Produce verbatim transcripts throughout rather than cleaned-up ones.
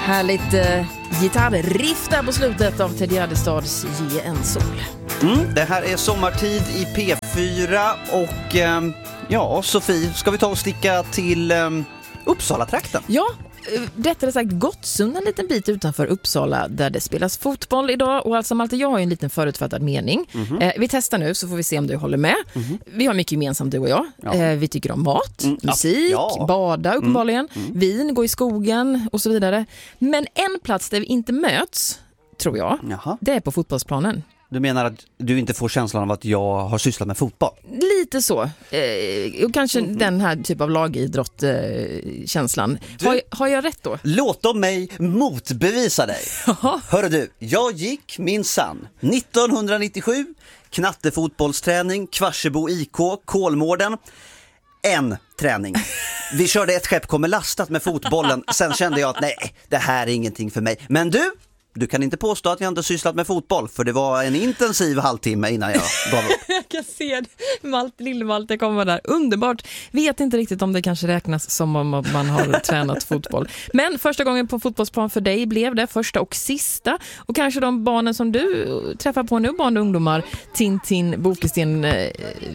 Härligt eh, gitarriff där på slutet av Ted Gärdestads Ge en sol. Mm, det här är sommartid i P fyra och eh, ja, Sofie, ska vi ta och sticka till eh, Uppsala-trakten? Ja, rättare sagt Gottsunda, en liten bit utanför Uppsala där det spelas fotboll idag. Och alltså Malte, jag har ju en liten förutfattad mening. Mm-hmm. eh, Vi testar nu så får vi se om du håller med. Mm-hmm. Vi har mycket gemensamt, du och jag. Ja. eh, Vi tycker om mat, mm, musik, ja. bada uppenbarligen, mm, mm. vin, gå i skogen och så vidare. Men en plats där vi inte möts, tror jag, Jaha. det är på fotbollsplanen. Du menar att du inte får känslan av att jag har sysslat med fotboll? Lite så. Eh, och kanske mm-hmm. den här typ av lagidrott-känslan. Eh, har, har jag rätt då? Låt om mig motbevisa dig. Hörru du, jag gick minsann nittonhundranittiosju, knattefotbollsträning, Kvarsebo I K, Kolmården. En träning. Vi körde ett skepp kommer lastat med fotbollen. Sen kände jag att nej, det här är ingenting för mig. Men du... Du kan inte påstå att jag inte sysslat med fotboll, för det var en intensiv halvtimme innan jag gav upp. Jag kan se Malte, lille Malte kommer där. Underbart. Vet inte riktigt om det kanske räknas som om man har tränat fotboll. Men första gången på fotbollsplan för dig blev det första och sista. Och kanske de barnen som du träffar på nu, barn och ungdomar, Tintin, Bokesten, eh,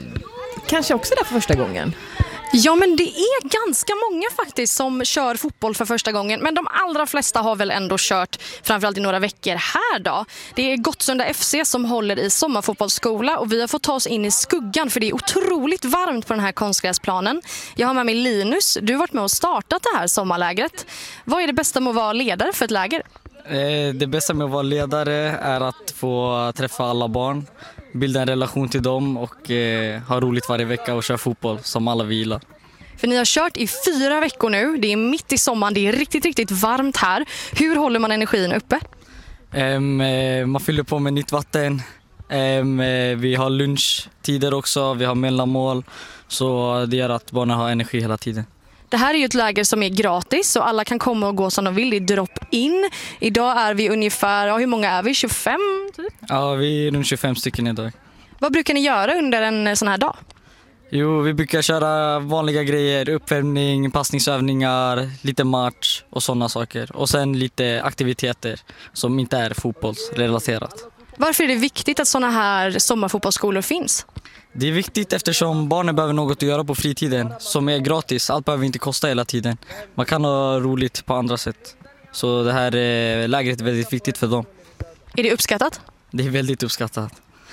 kanske också där för första gången. Ja, men det är ganska många faktiskt som kör fotboll för första gången. Men de allra flesta har väl ändå kört framförallt i några veckor här då. Det är Gottsunda F C som håller i sommarfotbollsskola och vi har fått ta oss in i skuggan för det är otroligt varmt på den här konstgräsplanen. Jag har med mig Linus. Du har varit med och startat det här sommarlägret. Vad är det bästa med att vara ledare för ett läger? Det bästa med att vara ledare är att få träffa alla barn, bilda en relation till dem och eh, ha roligt varje vecka och köra fotboll som alla vilar. För ni har kört i fyra veckor nu, det är mitt i sommaren, det är riktigt, riktigt varmt här. Hur håller man energin uppe? Um, eh, man fyller på med nytt vatten, um, eh, vi har lunchtider också, vi har mellanmål, så det gör att barnen har energi hela tiden. Det här är ju ett läger som är gratis så alla kan komma och gå som de vill. Det är drop-in. Idag är vi ungefär, ja, hur många är vi? tjugofem? Typ? Ja, vi är runt tjugofem stycken idag. Vad brukar ni göra under en sån här dag? Jo, vi brukar köra vanliga grejer, uppvärmning, passningsövningar, lite match och sådana saker. Och sen lite aktiviteter som inte är fotbollsrelaterat. Varför är det viktigt att sådana här sommarfotbollsskolor finns? Det är viktigt eftersom barnen behöver något att göra på fritiden som är gratis. Allt behöver inte kosta hela tiden. Man kan ha roligt på andra sätt. Så det här lägret är väldigt viktigt för dem. Är det uppskattat? Det är väldigt uppskattat.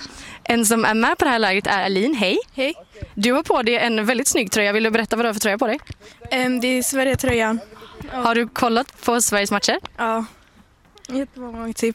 En som är med på det här lägret är Aline. Hej. Hej. Du har på dig en väldigt snygg tröja. Vill du berätta vad du har för tröja på dig? Um, det är Sverige-tröjan. Ja. Har du kollat på Sveriges matcher? Ja, jättemånga typ.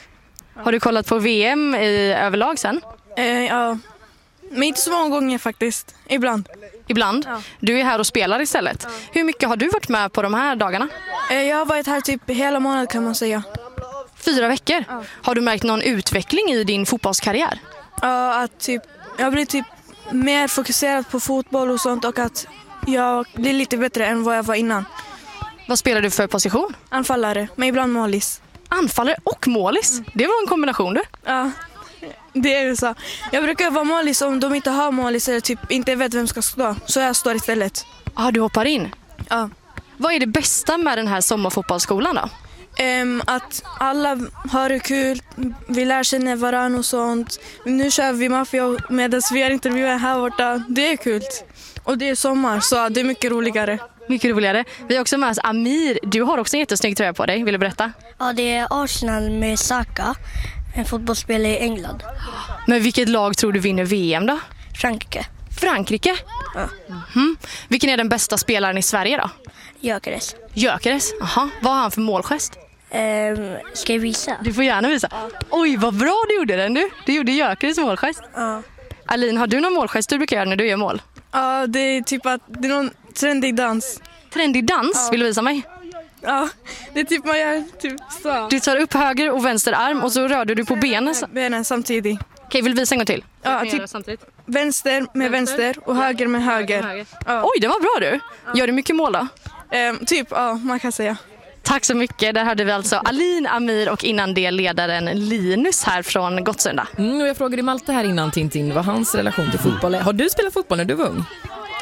Ja. Har du kollat på V M i överlag sen? Uh, ja, men inte så många gånger faktiskt. Ibland. Ibland? Ja. Du är här och spelar istället. Ja. Hur mycket har du varit med på de här dagarna? Uh, jag har varit här typ hela månaden kan man säga. Fyra veckor? Ja. Har du märkt någon utveckling i din fotbollskarriär? Ja, att typ, jag blir typ mer fokuserad på fotboll och sånt och att jag blir lite bättre än vad jag var innan. Vad spelar du för position? Anfallare, men ibland målis. Anfallare och målis? Mm. Det var en kombination du? Ja, det är ju så. Jag brukar vara målis om de inte har målis eller typ inte vet vem ska stå. Så jag står istället. Ja, ah, du hoppar in? Ja. Vad är det bästa med den här sommarfotbollsskolan då? Um, att alla har det kul, vi lär känna varandra och sånt. Nu kör vi maffia medan vi är intervjuer här borta. Det är kul. Och det är sommar så det är mycket roligare. Mycket roligare. Vi har också med oss Amir. Du har också en jättesnygg tröja på dig. Vill du berätta? Ja, det är Arsenal med Saka. En fotbollsspelare i England. Men vilket lag tror du vinner V M då? Frankrike. Frankrike? Ja. Mm-hmm. Vilken är den bästa spelaren i Sverige då? Gyökeres. Gyökeres? Jaha. Vad har han för målgest? Um, ska jag visa? Du får gärna visa. Ja. Oj, vad bra du gjorde den du. Du gjorde Gyökeres målgest. Ja. Aline, har du någon målgest du brukar göra när du gör mål? Ja, det är typ att det är någon trendig dans. Trendig dans? Ja. Vill du visa mig? Ja, det är typ man gör typ så. Du tar upp höger och vänster arm och så rör du på benen. Benen samtidigt. Okej, vill du visa en gång till? Ja, typ vänster med vänster, vänster och höger med höger. höger. Ja. Oj, det var bra du. Gör du mycket mål då? Um, typ, ja, man kan säga. Tack så mycket. Där hade vi alltså Aline, Amir och innan det ledaren Linus här från Gottsunda. Mm, och jag frågade Malte här innan Tintin vad hans relation till fotboll är. Har du spelat fotboll när du var ung?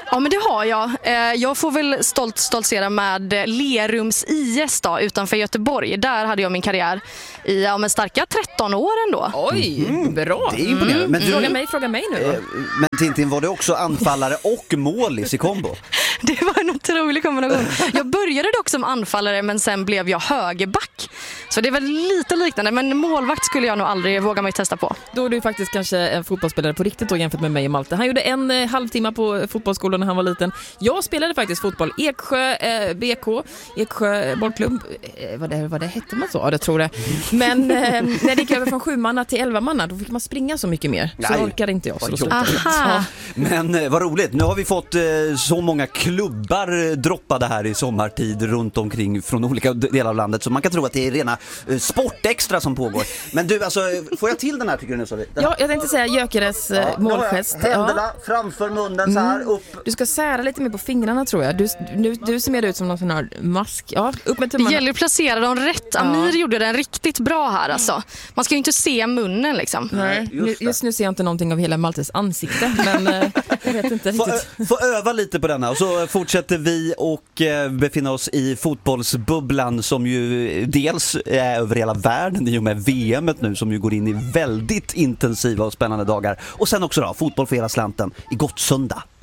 Ja, men det har jag. Jag får väl stolt stoltsera med Lerums I S då, utanför Göteborg. Där hade jag min karriär i ja, men starka tretton år ändå. Oj, mm, bra. Det är imponerande. Mm. Men du, fråga mig, fråga mig nu. Eh, men Tintin, var det också anfallare och målis i kombo? Det var en otrolig kombination. Jag började dock som anfallare, men sen blev jag högerback. Så det var lite liknande, men målvakt skulle jag nog aldrig våga mig testa på. Då är du faktiskt kanske en fotbollsspelare på riktigt då, jämfört med mig och Malte. Han gjorde en eh, halvtimme på fotbollsskolan när han var liten. Jag spelade faktiskt fotboll. Eksjö eh, B K, Eksjö bollklubb. Eh, vad, det, vad det hette man så? Ja, det tror jag. Men eh, när det gick över från sju manna till elva manna, då fick man springa så mycket mer. Så Nej. orkade inte jag. Så då Vad slutade jag. Aha. Men eh, vad roligt, nu har vi fått eh, så många klubbar eh, droppade här i sommartid runt omkring från olika delar av landet, så man kan tro att det är rena eh, sportextra som pågår. Men du, alltså, får jag till den här tycker du nu? Så vi? Ja, jag tänkte säga Jökeres eh, Ja, målgest. händerna Ja. framför munnen så här, upp. Du ska sära lite mer på fingrarna tror jag. Du, du, du ser mer ut som någon sån här mask. Ja, upp med Det tummarna. gäller att placera dem rätt. Amir gjorde den riktigt bra här alltså. Man ska ju inte se munnen liksom. Nej, just just, det. just nu ser jag inte någonting av hela Maltes ansikte, men eh, jag vet inte Få, riktigt. få öva lite på denna och så fortsätter vi och eh, befinna oss i fotbollsbubblan som ju dels är över hela världen i och med V M nu som ju går in i väldigt intensiva och spännande dagar. Och sen också då, fotboll för hela slanten i Gottsunda.